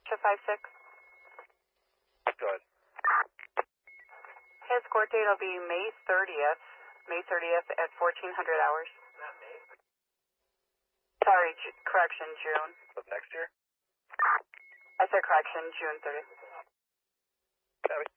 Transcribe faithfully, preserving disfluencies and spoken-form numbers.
five six. Go ahead. His court date will be May thirtieth. May thirtieth at fourteen hundred hours. Not May? Sorry, J correction, June. Of next year? I said correction, June thirtieth. Copy.